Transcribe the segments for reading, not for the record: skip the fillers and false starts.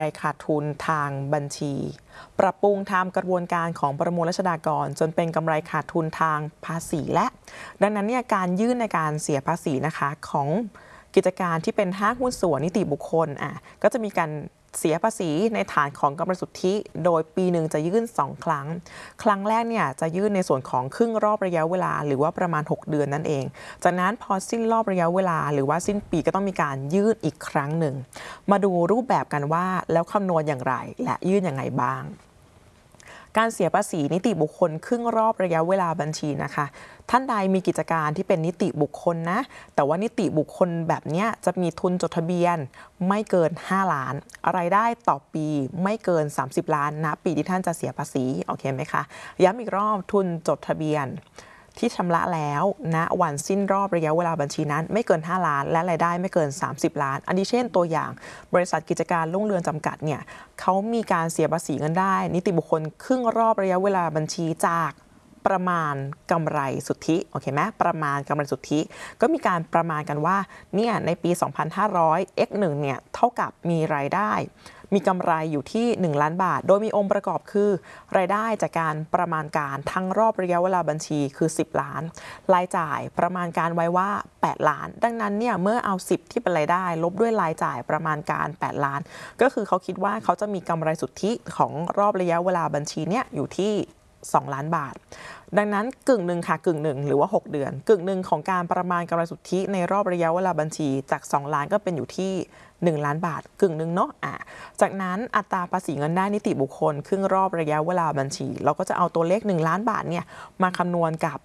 ขาดทุนทางบัญชี ปรับปรุงตามกระบวนการของประมวลรัษฎากรจนเป็นกำไรขาดทุนทางภาษีและดังนั้นเนี่ยการยื่นในการเสียภาษีนะคะของกิจการที่เป็นห้างหุ้นส่วนนิติบุคคลก็จะมีการเสียภาษีในฐานของกำไรสุทธิโดยปีหนึ่งจะยื่น2 ครั้งครั้งแรกเนี่ยจะยื่นในส่วนของครึ่งรอบระยะเวลาหรือว่าประมาณ6 เดือนนั่นเองจากนั้นพอสิ้นรอบระยะเวลาหรือว่าสิ้นปีก็ต้องมีการยื่นอีกครั้งหนึ่งมาดูรูปแบบกันว่าแล้วคำนวณอย่างไรและยื่นอย่างไรบ้างการเสียภาษีนิติบุคคลครึ่งรอบระยะเวลาบัญชีนะคะท่านใดมีกิจการที่เป็นนิติบุคคลนะแต่ว่านิติบุคคลแบบนี้จะมีทุนจดทะเบียนไม่เกิน5 ล้านรายได้ต่อปีไม่เกิน30 ล้านนะปีที่ท่านจะเสียภาษีโอเคไหมคะย้ำอีกรอบทุนจดทะเบียนที่ชำระแล้วณวันสิ้นรอบระยะเวลาบัญชีนั้นไม่เกิน5 ล้านและรายได้ไม่เกิน30 ล้านอันนี้เช่นตัวอย่างบริษัทกิจการรุ่งเรืองจำกัดเนี่ยเขามีการเสียภาษีเงินได้นิติบุคคลครึ่งรอบระยะเวลาบัญชีจากประมาณกำไรสุทธิโอเคไหมประมาณกำไรสุทธิก็มีการประมาณกันว่าเนี่ยในปี 2500 x1 เนี่ยเท่ากับมีรายได้มีกำไรอยู่ที่1 ล้านบาทโดยมีองค์ประกอบคือรายได้จากการประมาณการทั้งรอบระยะเวลาบัญชีคือ10 ล้านรายจ่ายประมาณการไว้ว่า8 ล้านดังนั้นเนี่ยเมื่อเอา10ที่เป็นรายได้ลบด้วยรายจ่ายประมาณการ8 ล้านก็คือเขาคิดว่าเขาจะมีกำไรสุทธิของรอบระยะเวลาบัญชีเนี่ยอยู่ที่2 ล้านบาทดังนั้นกึ่งหนึ่งค่ะกึ่งหนึ่งหรือว่า6 เดือนกึ่งหนึ่งของการประมาณกำไรสุทธิในรอบระยะเวลาบัญชีจาก2 ล้านก็เป็นอยู่ที่1 ล้านบาทกึ่งหนึ่งเนาะจากนั้นอัตราภาษีเงินได้นิติบุคคลครึ่งรอบระยะเวลาบัญชีเราก็จะเอาตัวเลข1 ล้านบาทเนี่ยมาคำนวณกับ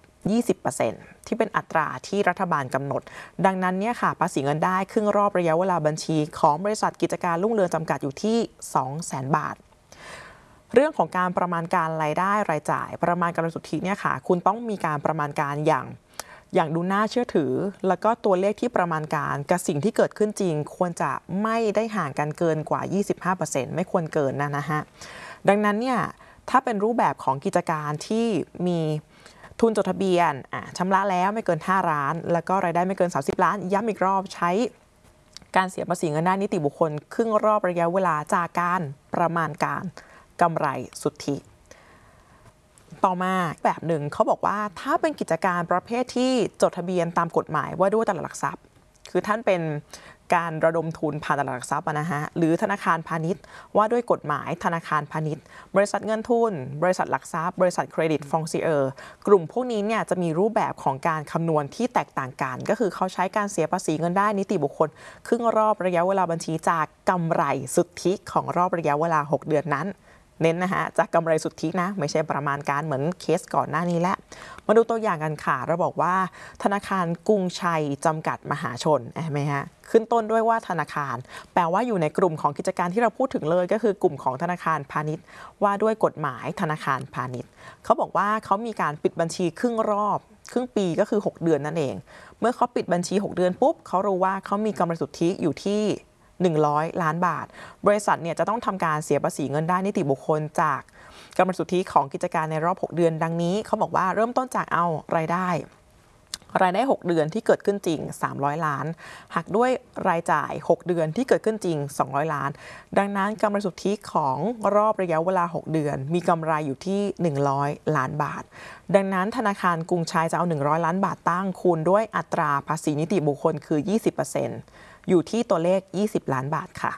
20%ที่เป็นอัตราที่รัฐบาลกำหนดดังนั้นเนี่ยค่ะภาษีเงินได้ครึ่งรอบระยะเวลาบัญชีของบริษัทกิจการรุ่งเรืองจำกัดอยู่ที่ 200,000 บาทเรื่องของการประมาณการรายได้รายจ่ายประมาณกำไรสุทธิเนี่ยค่ะคุณต้องมีการประมาณการอย่างดูน่าเชื่อถือแล้วก็ตัวเลขที่ประมาณการกับสิ่งที่เกิดขึ้นจริงควรจะไม่ได้ห่างกันเกินกว่า 25% ไม่ควรเกินนะฮะดังนั้นเนี่ยถ้าเป็นรูปแบบของกิจการที่มีทุนจดทะเบียนชำระแล้วไม่เกิน5 ล้านแล้วก็รายได้ไม่เกิน30 ล้านย้ำอีกรอบใช้การเสียภาษีเงินได้นิติบุคคลครึ่งรอบระยะเวลาจากการประมาณการกำไรสุทธิต่อมาแบบหนึ่งเขาบอกว่าถ้าเป็นกิจการประเภทที่จดทะเบียนตามกฎหมายว่าด้วยตลาดหลักทรัพย์คือท่านเป็นการระดมทุนผ่านตลาดหลักทรัพย์นะฮะหรือธนาคารพาณิชย์ว่าด้วยกฎหมายธนาคารพาณิชย์บริษัทเงินทุนบริษัทหลักทรัพย์บริษัทเครดิตฟองซิเออร์กลุ่มพวกนี้เนี่ยจะมีรูปแบบของการคำนวณที่แตกต่างกันก็คือเขาใช้การเสียภาษีเงินได้นิติบุคคลครึ่งรอบระยะเวลาบัญชีจากกำไรสุทธิของรอบระยะเวลา6 เดือนนั้นเน้นนะฮะจากกำไรสุทธินะไม่ใช่ประมาณการเหมือนเคสก่อนหน้านี้แล้วมาดูตัวอย่างกันค่ะเราบอกว่าธนาคารกรุงชัยจำกัดมหาชนเห็นไหมฮะขึ้นต้นด้วยว่าธนาคารแปลว่าอยู่ในกลุ่มของกิจการที่เราพูดถึงเลยก็คือกลุ่มของธนาคารพาณิชย์ว่าด้วยกฎหมายธนาคารพาณิชย์เขาบอกว่าเขามีการปิดบัญชีครึ่งรอบครึ่งปีก็คือ6 เดือนนั่นเองเมื่อเขาปิดบัญชี6 เดือนปุ๊บเขารู้ว่าเขามีกำไรสุทธิอยู่ที่100 ล้านบาทบริษัทเนี่ยจะต้องทำการเสียภาษีเงินได้นิติบุคคลจากกำไรสุทธิของกิจการในรอบ6 เดือนดังนี้เขาบอกว่าเริ่มต้นจากเอารายได้6 เดือนที่เกิดขึ้นจริง300 ล้านหักด้วยรายจ่าย6 เดือนที่เกิดขึ้นจริง200 ล้านดังนั้นกำไรสุทธิของรอบระยะเวลา6 เดือนมีกำไรอยู่ที่100 ล้านบาทดังนั้นธนาคารกรุงชัยจะเอา100 ล้านบาทตั้งคูณด้วยอัตราภาษีนิติบุคคลคือ 20%อยู่ที่ตัวเลข20 ล้านบาทค่ะ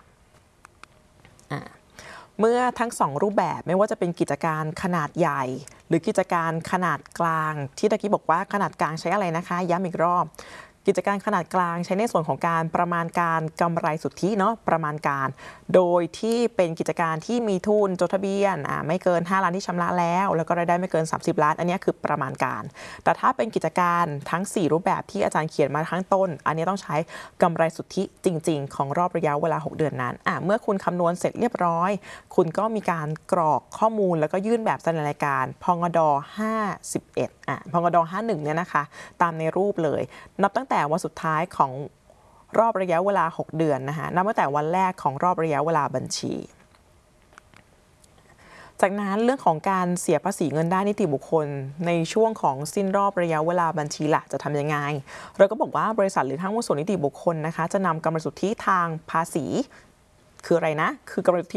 เมื่อทั้ง2 รูปแบบไม่ว่าจะเป็นกิจการขนาดใหญ่หรือกิจการขนาดกลางที่ตะกี้บอกว่าขนาดกลางใช้อะไรนะคะย้ำอีกรอบกิจการขนาดกลางใช้ในส่วนของการประมาณการกำไรสุทธิเนาะประมาณการโดยที่เป็นกิจการที่มีทุนจดทะเบียนไม่เกิน5 ล้านที่ชำระแล้วก็รายได้ไม่เกิน30 ล้านอันนี้คือประมาณการแต่ถ้าเป็นกิจการทั้ง4 รูปแบบที่อาจารย์เขียนมาข้างต้นอันนี้ต้องใช้กำไรสุทธิจริงๆของรอบระยะเวลา6 เดือนนั้นเมื่อคุณคำนวณเสร็จเรียบร้อยคุณก็มีการกรอกข้อมูลแล้วก็ยื่นแบบแสดงรายการพงด51พงด51เนี่ยนะคะตามในรูปเลยนับตั้งแต่วันสุดท้ายของรอบระยะเวลา6 เดือนนะคะนับตั้งแต่วันแรกของรอบระยะเวลาบัญชีจากนั้นเรื่องของการเสียภาษีเงินได้นิติบุคคลในช่วงของสิ้นรอบระยะเวลาบัญชีล่ะจะทำยังไงเราก็บอกว่าบริษัทหรือห้างหุ้นส่วนนิติบุคคลนะคะจะนำกำไรสุทธิทางภาษีคืออะไรนะคือกำไรสุทธิ